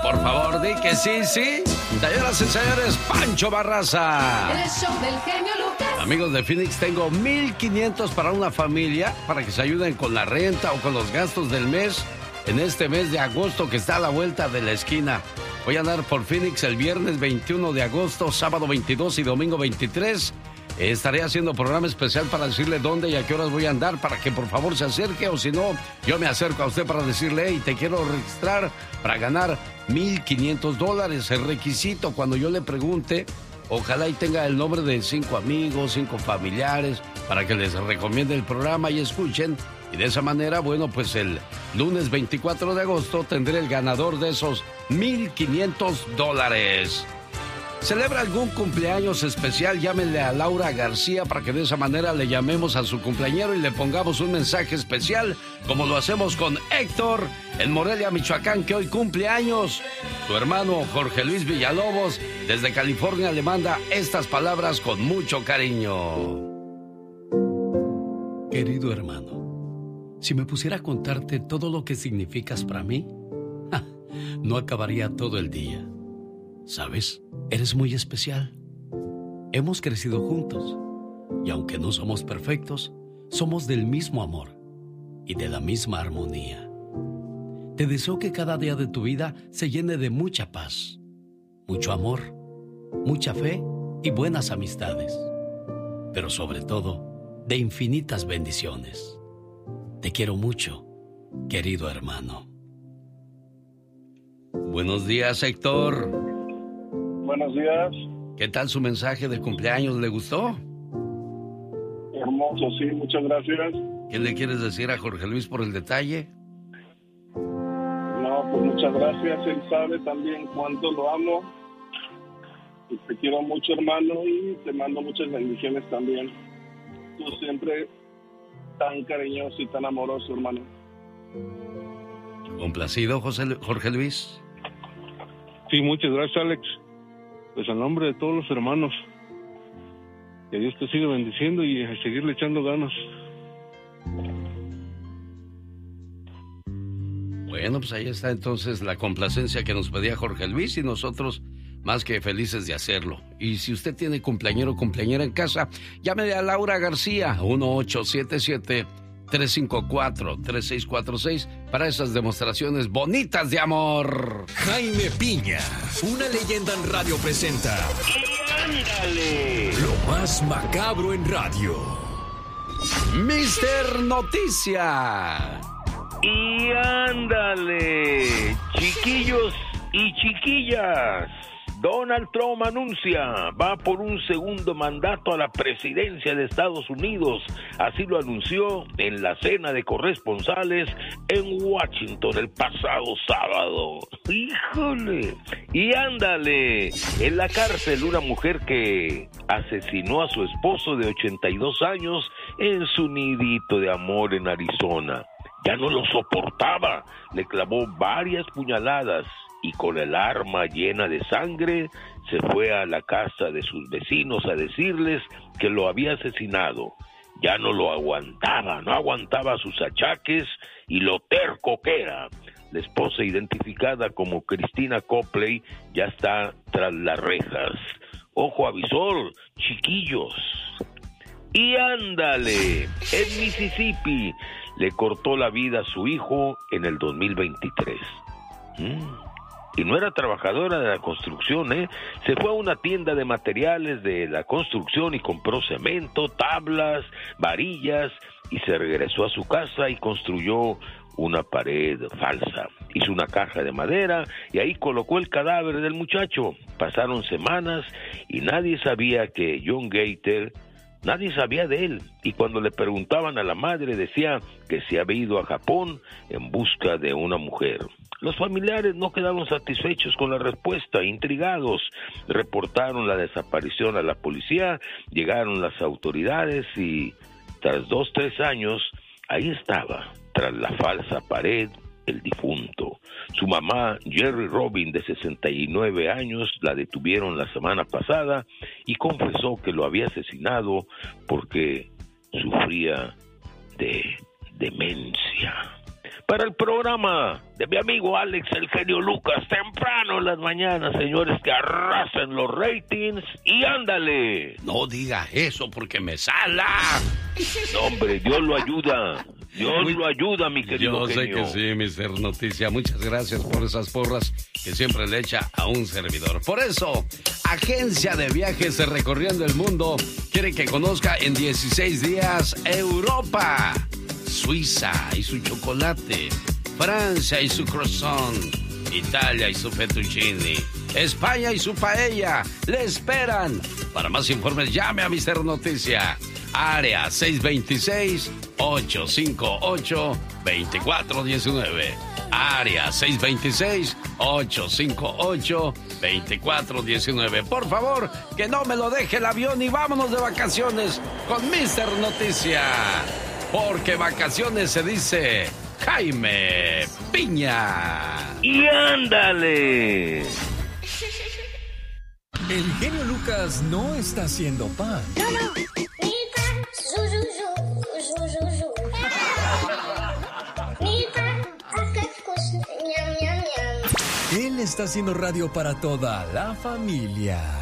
por favor, di que sí, sí. Señoras y señores, Pancho Barraza. El show del genio Lucas. Amigos de Phoenix, tengo 1,500 para una familia para que se ayuden con la renta o con los gastos del mes en este mes de agosto que está a la vuelta de la esquina. Voy a andar por Phoenix el viernes 21 de agosto, sábado 22 y domingo 23. Estaré haciendo programa especial para decirle dónde y a qué horas voy a andar para que por favor se acerque, o si no, yo me acerco a usted para decirle, hey, te quiero registrar para ganar $1,500. El requisito, cuando yo le pregunte, ojalá y tenga el nombre de 5 amigos, 5 familiares, para que les recomiende el programa y escuchen. Y de esa manera, bueno, pues el lunes 24 de agosto tendré el ganador de esos $1,500. ¿Celebra algún cumpleaños especial? Llámenle a Laura García para que de esa manera le llamemos a su cumpleañero y le pongamos un mensaje especial, como lo hacemos con Héctor en Morelia, Michoacán, que hoy cumple años. Su hermano Jorge Luis Villalobos, desde California, le manda estas palabras con mucho cariño. Querido hermano, si me pusiera a contarte todo lo que significas para mí, no acabaría todo el día. ¿Sabes? Eres muy especial. Hemos crecido juntos y aunque no somos perfectos, somos del mismo amor y de la misma armonía. Te deseo que cada día de tu vida se llene de mucha paz, mucho amor, mucha fe y buenas amistades, pero sobre todo de infinitas bendiciones. Te quiero mucho, querido hermano. Buenos días, Héctor. Buenos días. ¿Qué tal su mensaje de cumpleaños? ¿Le gustó? Hermoso, sí, muchas gracias. ¿Qué le quieres decir a Jorge Luis por el detalle? No, pues muchas gracias. Él sabe también cuánto lo amo. Y te quiero mucho, hermano, y te mando muchas bendiciones también. Tú siempre tan cariñoso y tan amoroso, hermano. Complacido, Jorge Luis. Sí, muchas gracias, Alex. Pues en nombre de todos los hermanos, que Dios te siga bendiciendo y a seguirle echando ganas. Bueno, pues ahí está entonces la complacencia que nos pedía Jorge Luis y nosotros más que felices de hacerlo. Y si usted tiene cumpleañero o cumpleañera en casa, llámele a Laura García, 1877-354-3646 para esas demostraciones bonitas de amor. Jaime Piña, una leyenda en radio presenta. ¡Y ándale! Lo más macabro en radio. Mister Noticia. ¡Y ándale! Chiquillos y chiquillas, Donald Trump anuncia, va por un segundo mandato a la presidencia de Estados Unidos. Así lo anunció en la cena de corresponsales en Washington el pasado sábado. ¡Híjole! Y ándale, en la cárcel una mujer que asesinó a su esposo de 82 años en su nidito de amor en Arizona. Ya no lo soportaba, le clavó varias puñaladas y con el arma llena de sangre se fue a la casa de sus vecinos a decirles que lo había asesinado. Ya no lo aguantaba, no aguantaba sus achaques y lo terco que era. La esposa, identificada como Christina Copley, ya está tras las rejas. Ojo avisor, chiquillos. Y ándale, en Mississippi le cortó la vida a su hijo en el 2023. Y no era trabajadora de la construcción, Se fue a una tienda de materiales de la construcción y compró cemento, tablas, varillas, y se regresó a su casa y construyó una pared falsa. Hizo una caja de madera y ahí colocó el cadáver del muchacho. Pasaron semanas y nadie sabía que John Gator, nadie sabía de él, y cuando le preguntaban a la madre decía que se había ido a Japón en busca de una mujer. Los familiares no quedaron satisfechos con la respuesta, intrigados, reportaron la desaparición a la policía, llegaron las autoridades y tras 2-3 años, ahí estaba, tras la falsa pared, el difunto. Su mamá, Jerry Robin, de 69 años, la detuvieron la semana pasada y confesó que lo había asesinado porque sufría de demencia. para el programa de mi amigo Alex el genio Lucas, temprano en las mañanas, señores, que arrasan los ratings y ándale. No diga eso porque me sala. No, hombre, Dios lo ayuda. Dios lo ayuda, mi querido genio. Yo sé que sí, Mr. Noticia. Muchas gracias por esas porras que siempre le echa a un servidor. Por eso, Agencia de Viajes Recorriendo el Mundo quiere que conozca en 16 días Europa, Suiza y su chocolate, Francia y su croissant, Italia y su fettuccine, España y su paella. Le esperan. Para más informes, llame a Mr. Noticia. Área 626-858-2419. Área 626-858-2419. Por favor, que no me lo deje el avión y vámonos de vacaciones con Mr. Noticia. Porque vacaciones se dice Jaime Piña. Y ándale. El genio Lucas no está haciendo pan. Él está haciendo radio para toda la familia.